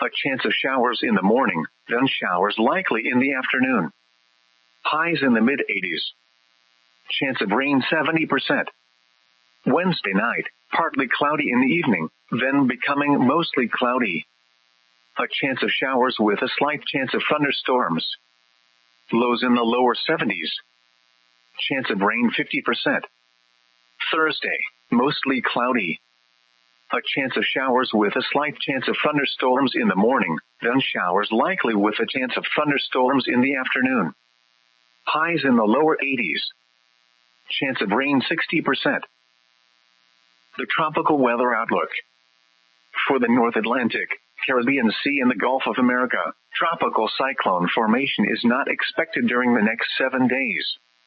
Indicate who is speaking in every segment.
Speaker 1: A chance of showers in the morning, then showers likely in the afternoon. Highs in the mid-80s. Chance of rain 70%. Wednesday night, partly cloudy in the evening, then becoming mostly cloudy. A chance of showers with a slight chance of thunderstorms. Lows in the lower 70s. Chance of rain 50%. Thursday, mostly cloudy. A chance of showers with a slight chance of thunderstorms in the morning, then showers likely with a chance of thunderstorms in the afternoon. Highs in the lower 80s. Chance of rain 60%. The tropical weather outlook. For the North Atlantic, Caribbean Sea and the Gulf of America, tropical cyclone formation is not expected during the next 7 days.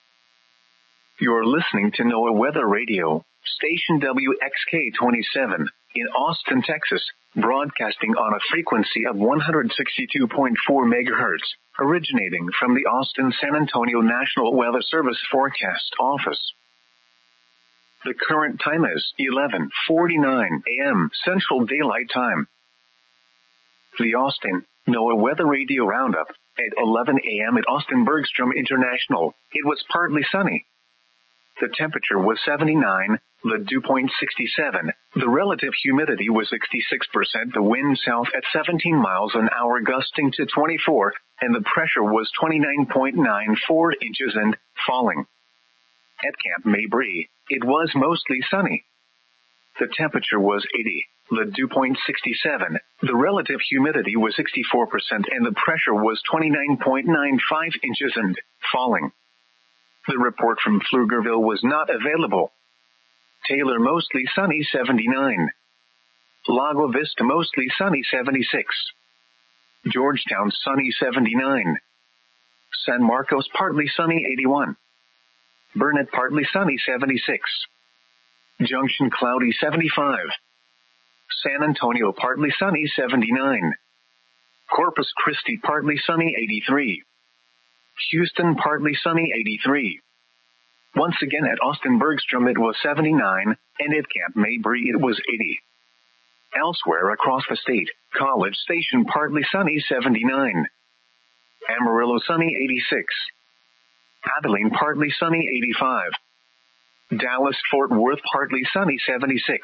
Speaker 1: You're listening to NOAA Weather Radio, station WXK-27, in Austin, Texas, broadcasting on a frequency of 162.4 megahertz, originating from the Austin-San Antonio National Weather Service Forecast Office. The current time is 11:49 a.m. Central Daylight Time. The Austin NOAA Weather Radio Roundup. At 11 a.m. at Austin Bergstrom International, it was partly sunny. The temperature was 79, the dew point 67, the relative humidity was 66%, the wind south at 17 miles an hour gusting to 24, and the pressure was 29.94 inches and falling. At Camp Mabry, it was mostly sunny. The temperature was 80, the dew point 67, the relative humidity was 64%, and the pressure was 29.95 inches and falling. The report from Pflugerville was not available. Taylor mostly sunny 79. Lago Vista mostly sunny 76. Georgetown sunny 79. San Marcos partly sunny 81. Burnett partly sunny 76. Junction cloudy 75. San Antonio partly sunny 79. Corpus Christi partly sunny 83. Houston partly sunny 83. Once again at Austin Bergstrom it was 79, and at Camp Mabry it was 80. Elsewhere across the state, College Station partly sunny 79. Amarillo sunny 86. Abilene partly sunny 85. Dallas Fort Worth partly sunny 76.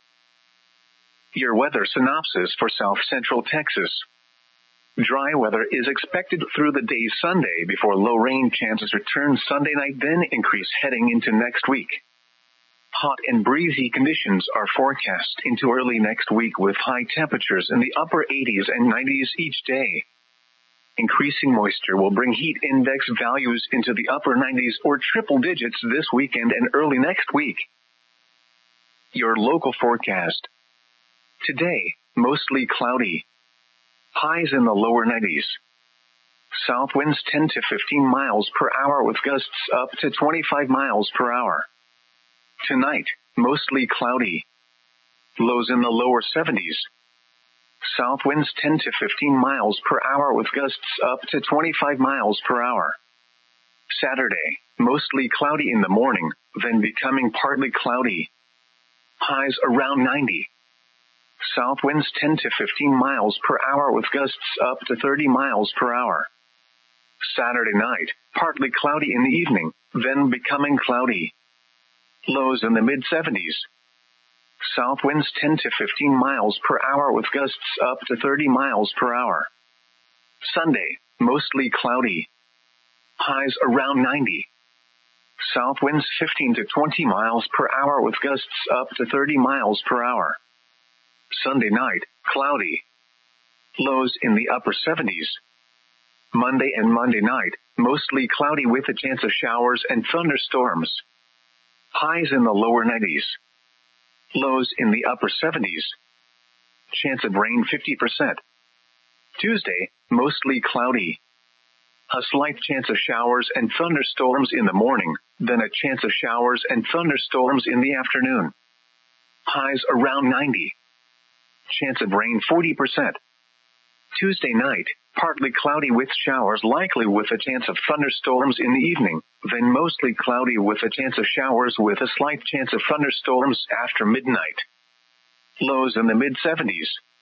Speaker 1: Your weather synopsis for South Central Texas. Dry weather is expected through the day Sunday before low rain chances return Sunday night, then increase heading into next week. Hot and breezy conditions are forecast into early next week with high temperatures in the upper 80s and 90s each day. Increasing moisture will bring heat index values into the upper 90s or triple digits this weekend and early next week. Your local forecast. Today, mostly cloudy. Highs in the lower 90s. South winds 10 to 15 miles per hour with gusts up to 25 miles per hour. Tonight, mostly cloudy. Lows in the lower 70s. South winds 10 to 15 miles per hour with gusts up to 25 miles per hour. Saturday, mostly cloudy in the morning, then becoming partly cloudy. Highs around 90. South winds 10 to 15 miles per hour with gusts up to 30 miles per hour. Saturday night, partly cloudy in the evening, then becoming cloudy. Lows in the mid-70s. South winds 10 to 15 miles per hour with gusts up to 30 miles per hour. Sunday, mostly cloudy. Highs around 90. South winds 15 to 20 miles per hour with gusts up to 30 miles per hour. Sunday night, cloudy. Lows in the upper 70s. Monday and Monday night, mostly cloudy with a chance of showers and thunderstorms. Highs in the lower 90s. Lows in the upper 70s. Chance of rain 50%. Tuesday, mostly cloudy. A slight chance of showers and thunderstorms in the morning, then a chance of showers and thunderstorms in the afternoon. Highs around 90. Chance of rain 40%. Tuesday night, partly cloudy with showers likely with a chance of thunderstorms in the evening, then mostly cloudy with a chance of showers with a slight chance of thunderstorms after midnight. Lows in the mid-70s.